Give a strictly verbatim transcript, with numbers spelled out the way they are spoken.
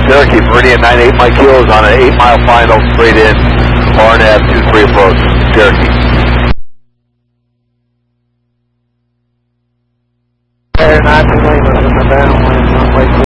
Cherokee, Meridian nine eight Mike Kilo is on an eight mile final straight in, R N F two three approach, Cherokee. Air nineteen Lima, in the downwind, runway